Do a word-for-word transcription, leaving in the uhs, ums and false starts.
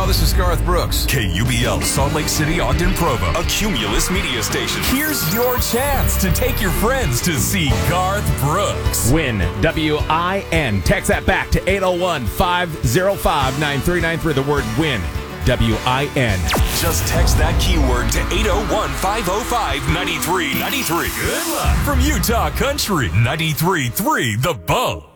Utah. This is Garth Brooks. K U B L, Salt Lake City, Ogden, Provo, a Cumulus media station. Here's your chance to take your friends to see Garth Brooks. Win, W I N. Text that back to eight oh one, five oh five, nine three nine three. The word win, W I N. Just text that keyword to eight oh one, five oh five, nine three nine three. Good luck from Utah Country ninety-three point three The Buzz.